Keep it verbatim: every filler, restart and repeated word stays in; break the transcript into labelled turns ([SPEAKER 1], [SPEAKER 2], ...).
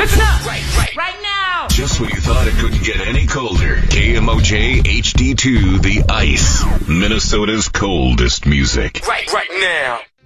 [SPEAKER 1] Listen up! Right, right, right now!
[SPEAKER 2] Just when you thought it couldn't get any colder, K M O J H D two The Ice, Minnesota's coldest music.
[SPEAKER 1] Right, right now!